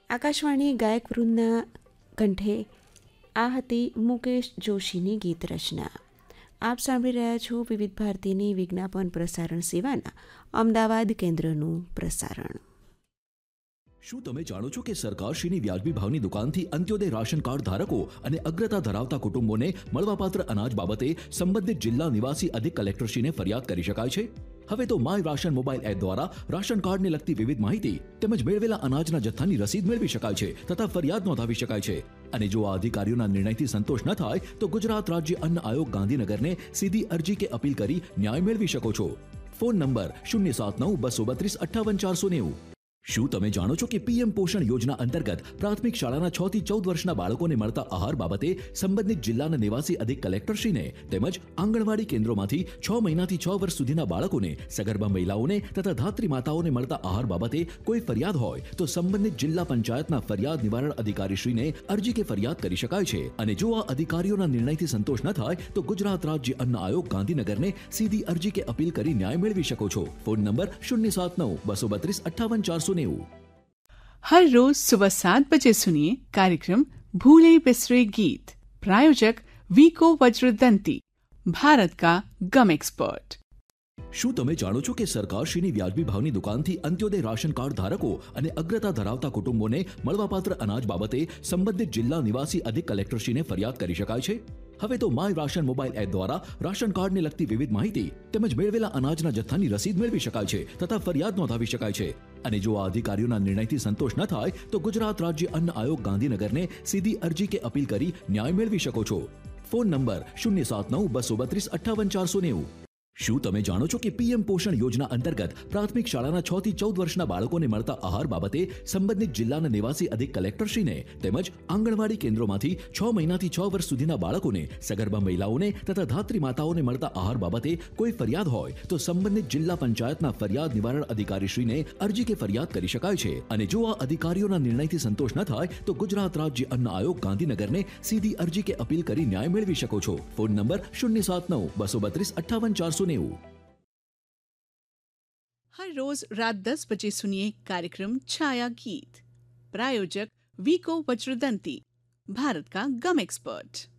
આકાશવાણી ગાયક વૃંદના કંઠે આ હતી મુકેશ જોશીની ગીત રચના. આપ સાંભળી રહ્યા છો વિવિધ ભારતીની વિજ્ઞાપન પ્રસારણ સેવાના અમદાવાદ કેન્દ્રનું પ્રસારણ. શું તમે જાણો છો કે સરકારશ્રીની વ્યાજબી ભાવની દુકાનથી અંત્યોદય રાશન કાર્ડ ધારકો અને અગ્રતા ધરાવતા કુટુંબોને મળવાપાત્ર અનાજ બાબતે સંબંધિત જિલ્લા નિવાસી અધિક કલેક્ટરશ્રીને ફરિયાદ કરી શકાય છે? હવે તો માય રાશન મોબાઈલ એપ દ્વારા રાશન કાર્ડને લગતી વિવિધ માહિતી તેમજ મેળવેલા અનાજના જથ્થાની રસીદ મેળવી શકાય છે તથા ફરિયાદ નોંધાવી શકાય છે. અને જો આ અધિકારીઓના નિર્ણયથી સંતોષ ન થાય તો ગુજરાત રાજ્ય અન્ન આયોગ ગાંધીનગરને સીધી અરજી કે અપીલ કરી ન્યાય મેળવી શકો છો. Phone number 079-232-58-490. શું તમે જાણો છો કે પીએમ પોષણ યોજના અંતર્ગત પ્રાથમિક શાળાના 6 થી 14 વર્ષના બાળકોને મળતા આહાર બાબતે સંબંધિત જિલ્લાના નિવાસી અધિક કલેક્ટરશ્રીને તેમજ આંગણવાડી કેન્દ્રોમાંથી 6 મહિનાથી 6 વર્ષ સુધીના બાળકોને, સગર્ભા મહિલાઓને તથા ધાત્રી માતાઓને મળતા આહાર બાબતે કોઈ ફરિયાદ હોય તો સંબંધિત જિલ્લા પંચાયતના ફરિયાદ નિવારણ અધિકારીશ્રીને અરજી કે ફરિયાદ કરી શકાય છે. અને જો આ અધિકારીઓના નિર્ણયથી સંતોષ ન થાય તો ગુજરાત રાજ્ય અન્ન આયોગ ગાંધીનગરને સીધી અરજી કે અપીલ કરી ન્યાય મેળવી શકો છો. Phone number 079-232-58-490. हर रोज सुबह 7 बजे सुनिए कार्यक्रम भूले बिसरे गीत. प्रायोजक वीको वज्रदंती, भारत का गम एक्सपर्ट. શું તમે જાણો છો કે સરકારશ્રીની વ્યાજબી ભાવની દુકાનથી અંત્યોદય રાશન કાર્ડ ધારકો અને અગ્રતા ધરાવતા કુટુંબોને મળવાપાત્ર અનાજ બાબતે સંબંધિત જિલ્લા નિવાસી અધિક કલેક્ટરશ્રીને ફરિયાદ કરી શકાય છે? હવે તો માય રાશન મોબાઈલ એપ દ્વારા રાશન કાર્ડને લગતી વિવિધ માહિતી તેમજ મેળવેલા અનાજના જથ્થાની રસીદ મેળવી શકાય છે તથા ફરિયાદ નોંધાવી શકાય છે. અને જો આ અધિકારીઓના નિર્ણયથી સંતોષ ન થાય તો ગુજરાત રાજ્ય અન્ન આયોગ ગાંધીનગરને સીધી અરજી કે અપીલ કરી ન્યાય મેળવી શકો છો. Phone number 079-232-58-490. શું તમે જાણો છો કે પીએમ પોષણ યોજના અંતર્ગત પ્રાથમિક શાળાના 6 થી 14 વર્ષના બાળકોને મળતા આહાર બાબતે સંબંધિત જિલ્લાના નિવાસી અધિક કલેક્ટરશ્રીને તેમજ આંગણવાડી કેન્દ્રોમાંથી 6 મહિનાથી 6 વર્ષ સુધીના બાળકોને, સગર્ભા મહિલાઓને તથા ધાત્રી માતાઓને મળતા આહાર બાબતે કોઈ ફરિયાદ હોય તો સંબંધિત જિલ્લા પંચાયતના ફરિયાદ નિવારણ અધિકારીશ્રીને અરજી કે ફરિયાદ કરી શકાય છે. અને જો આ અધિકારીઓના નિર્ણયથી સંતોષ ન થાય તો ગુજરાત રાજ્ય અન્ન આયોગ ગાંધીનગરને સીધી અરજી કે અપીલ કરી ન્યાય મેળવી શકો છો. Phone number 079-232-58-490. हर रोज रात 10 बजे सुनिए कार्यक्रम छाया गीत. प्रायोजक वीको वज्रदंती, भारत का गम एक्सपर्ट.